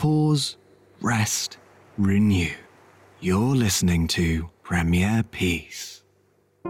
Pause, rest, renew. You're listening to Premier Peace.